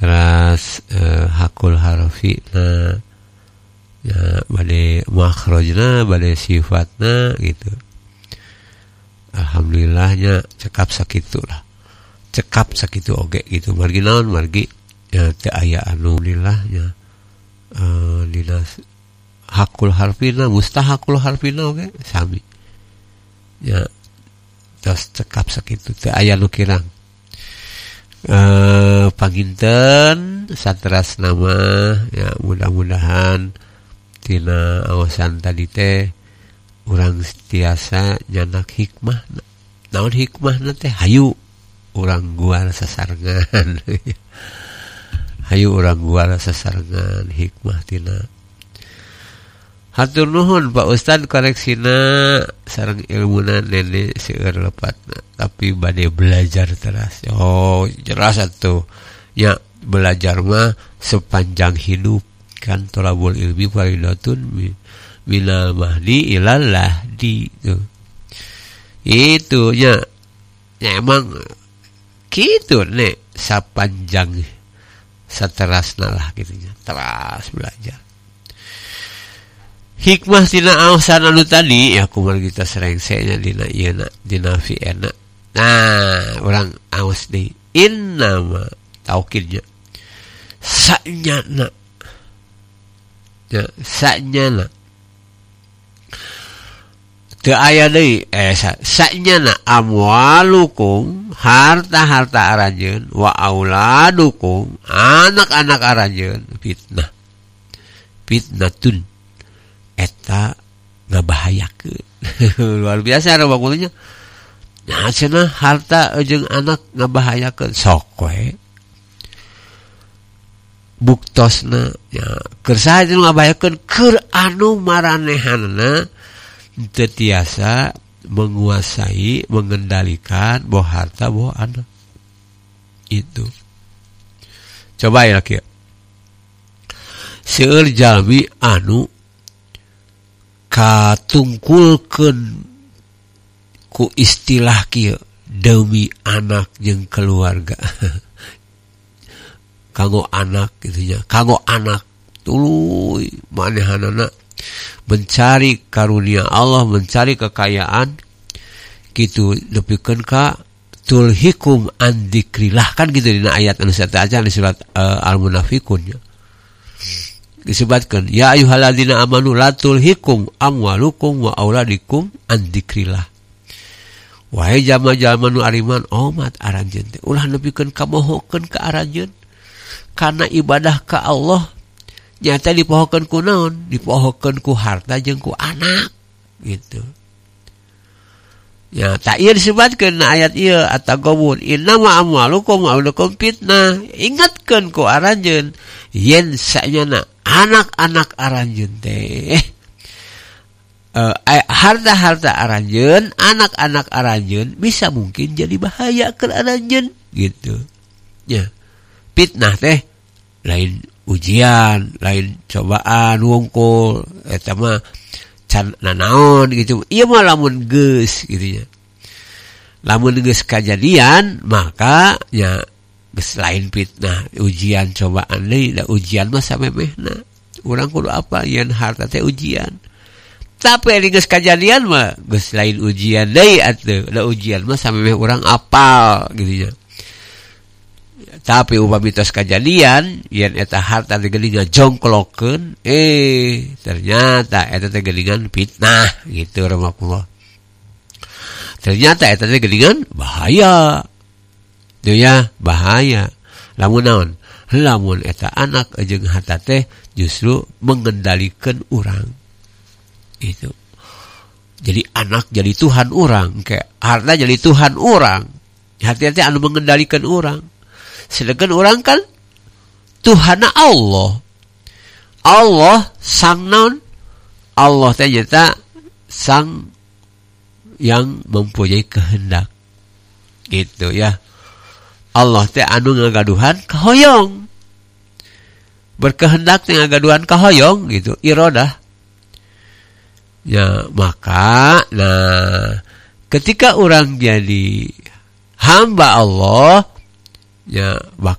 Teras hakul harfina ya bade makhrajna bade sifatna gitu. Alhamdulillahnya cekap sakitu lah. Cekap sakitu oge gitu. Margi naon margi ya teu aya anu lillahnya dina hakul harfina mustahakul harfina oge sami. Ya tos cekap sakitu teu aya nu kirang. Panginten sateras nama ya mudah-mudahan tina awasan tadi teh urang tiasa nyanak hikmah. Naon hikmahna teh hayu urang guar sasarengan. Hayu urang guar sasarengan hikmah tina. Hatur nuhun Pak Ustad koreksina sareng ilmuna nene seueur lepatna tapi bade belajar teras. Oh jelas atuh nya belajar mah sepanjang hidup kan tolabul ilmi faridatun minal mahdi ilal lahdi itu nya emang kitu nek sapanjang saterasna lah gitu nya teras belajar. Hikmah tina awasan anu tadi ya kumaha kita serengse nya dina ieu dina fi'na. Nah, urang awas deui. Innama taukidnya sanyana. Ya, sanyana. Teu aya deui sanyana amwalukum harta-harta aranjeun wa auladukum anak-anak aranjeun fitnah. Fitnatun eta ngabahayakeun. Luar biasa ada bakulnya. Nah, cenah harta jeung anak ngabahayakeun sok we. Buktosna ya keur saha jeung ngabahayakeun keur anu maranehanna teu tiasa menguasai, mengendalikan boh harta boh anak. Itu. Coba ya kieu. Seueur jalmi anu katungkulkeun ku istilah kieu demi anak jeung keluarga. Kanggo anak gitu nya, kanggo anak tuluy manehanana mencari karunia Allah, mencari kekayaan kitu nepikeun ka tulhikum an dzikrillah kan gitu dina ayat anu sataca di surat Al-Munafiqun nya. Disebutkan ya ayyuhalladzina amanu la tulhikum amwalukum wa auladikum an dzikrillah. Wahai jama-jama nu ariman omat aranjeun teh ulah nepikeun kamohokeun ka aranjeun kana ibadah ka Allah nyata dipohokeun ku naon? Dipohokeun ku harta jeung ku anak gitu. Ya ta ieu disebutkeun na ayat ieu at-Taghabun innama amwalukum wa auladukum fitnah. Ingatkeun ku aranjeun yen sanyana anak-anak aranjeun teh harta-harta aranjeun, anak-anak aranjeun bisa mungkin jadi bahaya ke aranjeun gitu. Ya. Fitnah teh lain ujian, lain cobaan wungkul eta mah can nanaon gitu. Ieu mah lamun geus gitu nya. Lamun geus kajadian maka nya geus lain fitnah, ujian cobaan deui, da ujian mah samemehna. Urang kudu apa yen harta teh ujian. Tapi geus kajadian mah geus lain ujian deui atuh. Da ujian mah samemeh urang apal gitu nya. Tapi upami tos kajadian yen eta harta teh geuningan jongklokeun ternyata eta teh geuningan fitnah gitu rahmatullah. Ternyata eta teh geuningan bahaya. Tuh ya, bahaya. Lamun naon? Lamun eta anak jeung harta teh justru mengendalikan urang. Itu. Jadi anak jadi Tuhan urang, kayak harta jadi Tuhan urang. Hati-hati anu mengendalikan urang. Sedangkan orang kan Tuhanna Allah. Allah sang naon? Allah ternyata sang yang mempunyai kehendak. Gitu ya. Allah teh anu ngagaduhan kahoyong. Berkehendak teh ngagaduhan kahoyong gitu, iradah. Ya, maka ketika orang jadi hamba Allah ya